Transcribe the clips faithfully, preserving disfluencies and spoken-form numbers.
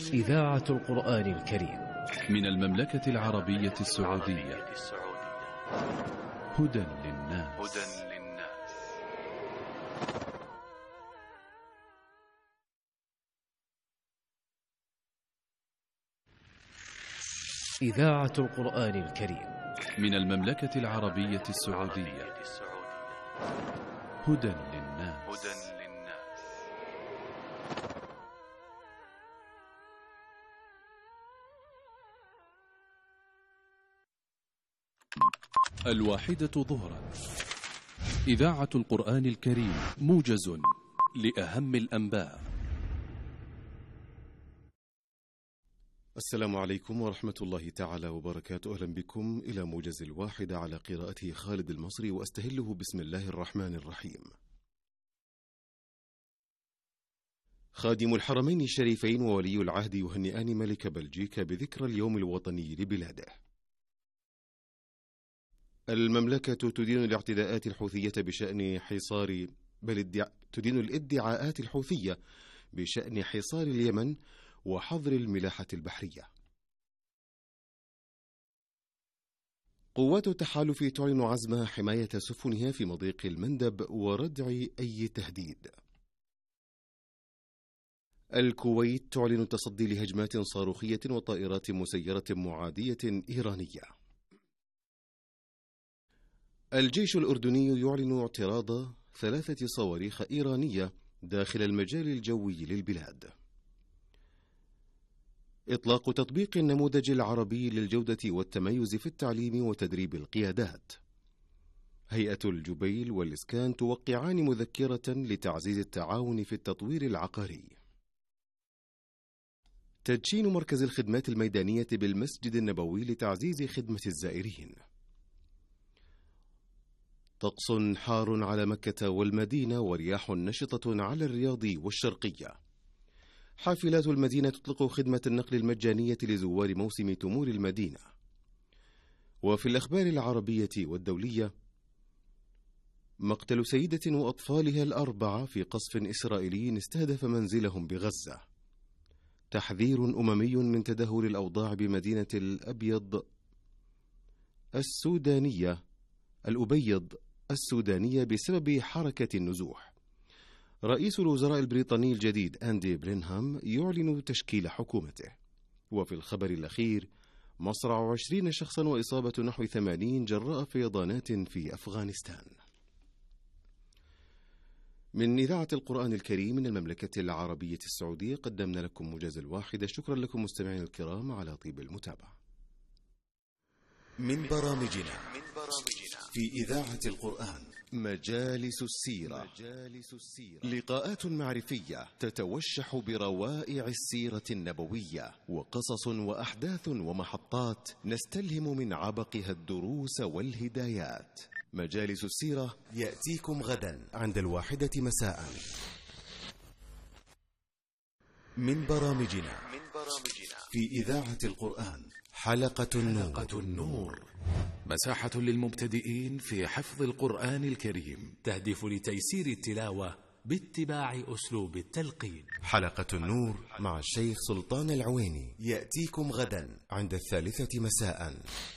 إذاعة القرآن الكريم من المملكة العربية السعودية. هدى للناس. إذاعة القرآن الكريم من المملكة العربية السعودية. هدى للناس. الواحدة ظهرا. إذاعة القرآن الكريم موجز لأهم الأنباء. السلام عليكم ورحمة الله تعالى وبركاته. أهلا بكم إلى موجز الواحدة على قراءته خالد المصري، وأستهله بسم الله الرحمن الرحيم. خادم الحرمين الشريفين وولي العهد يهنئان ملك بلجيكا بذكرى اليوم الوطني لبلاده. المملكة تدين الاعتداءات الحوثية بشأن حصار بل ادع... تدين الادعاءات الحوثية بشأن حصار اليمن وحظر الملاحة البحرية. قوات التحالف تعلن عزمها حماية سفنها في مضيق المندب وردع أي تهديد. الكويت تعلن التصدي لهجمات صاروخية وطائرات مسيرة معادية إيرانية. الجيش الأردني يعلن اعتراض ثلاثة صواريخ إيرانية داخل المجال الجوي للبلاد. إطلاق تطبيق النموذج العربي للجودة والتميز في التعليم وتدريب القيادات. هيئة الجبيل والإسكان توقعان مذكرة لتعزيز التعاون في التطوير العقاري. تدشين مركز الخدمات الميدانية بالمسجد النبوي لتعزيز خدمة الزائرين. طقس حار على مكة والمدينة ورياح نشطة على الرياض والشرقية. حافلات المدينة تطلق خدمة النقل المجانية لزوار موسم تمور المدينة. وفي الأخبار العربية والدولية، مقتل سيدة وأطفالها الأربعة في قصف إسرائيلي استهدف منزلهم بغزة. تحذير أممي من تدهور الأوضاع بمدينة الأبيض السودانية الأبيض السودانية بسبب حركة النزوح. رئيس الوزراء البريطاني الجديد أندي برينهام يعلن تشكيل حكومته. وفي الخبر الأخير، مصرع عشرين شخصا وإصابة نحو ثمانين جراء فيضانات في أفغانستان. من إذاعة القرآن الكريم من المملكة العربية السعودية قدمنا لكم موجز الواحدة. شكرا لكم مستمعين الكرام على طيب المتابعة. من برامجنا في إذاعة القرآن مجالس السيرة. لقاءات معرفية تتوشح بروائع السيرة النبوية، وقصص وأحداث ومحطات نستلهم من عبقها الدروس والهدايات. مجالس السيرة يأتيكم غدا عند الواحدة مساء. من برامجنا في إذاعة القرآن حلقة النور. حلقة النور مساحة للمبتدئين في حفظ القرآن الكريم، تهدف لتيسير التلاوة باتباع أسلوب التلقين. حلقة النور مع الشيخ سلطان العويني يأتيكم غدا عند الثالثة مساء.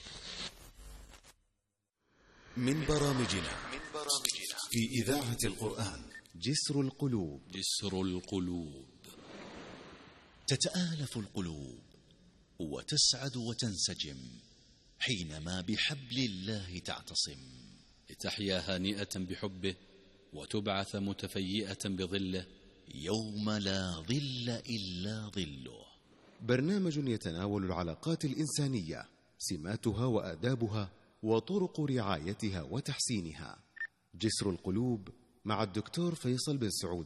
من برامجنا في إذاعة القرآن جسر القلوب. جسر القلوب. تتآلف القلوب وتسعد وتنسجم حينما بحبل الله تعتصم، لتحيا هانئة بحبه وتبعث متفيئة بظله يوم لا ظل إلا ظله. برنامج يتناول العلاقات الإنسانية، سماتها وآدابها وطرق رعايتها وتحسينها. جسر القلوب مع الدكتور فيصل بن سعود